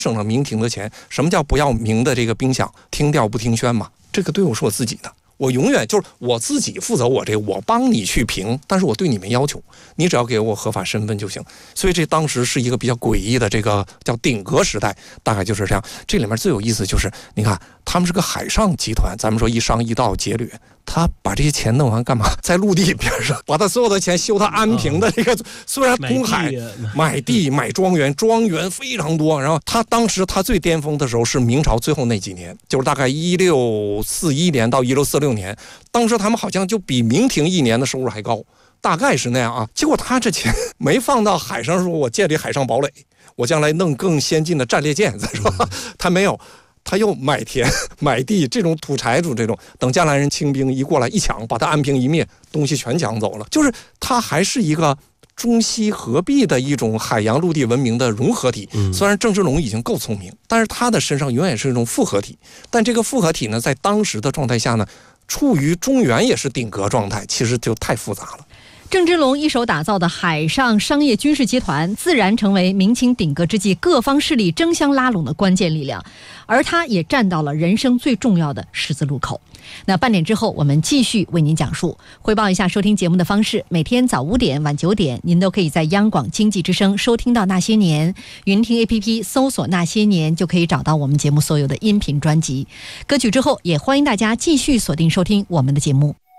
省了明廷的钱。什么叫不要明的这个兵饷，听调不听宣嘛？这个队伍是我自己的，我永远就是我自己负责我这个，我帮你去评，但是我对你没要求，你只要给我合法身份就行。所以这当时是一个比较诡异的这个叫鼎革时代，大概就是这样。这里面最有意思就是，你看他们是个海上集团，咱们说一商一盗劫掠。他把这些钱弄完干嘛？在陆地边上把他所有的钱修他安平的这个，虽然通海买地买庄园，庄园非常多。然后他当时他最巅峰的时候是明朝最后那几年，就是大概1641年到1646年，当时他们好像就比明廷一年的收入还高，大概是那样啊。结果他这钱没放到海上，说我建立海上堡垒，我将来弄更先进的战列舰，再说他没有。他又买田买地，这种土财主这种，等将来人清兵一过来一抢，把他安平一灭，东西全抢走了。就是他还是一个中西合璧的一种海洋陆地文明的融合体。虽然郑芝龙已经够聪明，但是他的身上永远是一种复合体。但这个复合体呢，在当时的状态下呢，处于中原也是鼎革状态，其实就太复杂了。 郑芝龙一手打造的海上商业军事集团，自然成为明清鼎革之际各方势力争相拉拢的关键力量，而他也站到了人生最重要的十字路口。那半点之后，我们继续为您讲述。汇报一下收听节目的方式：每天早5点、晚9点，您都可以在央广经济之声收听到《那些年》，云听 APP 搜索《那些年》就可以找到我们节目所有的音频专辑。歌曲之后，也欢迎大家继续锁定收听我们的节目。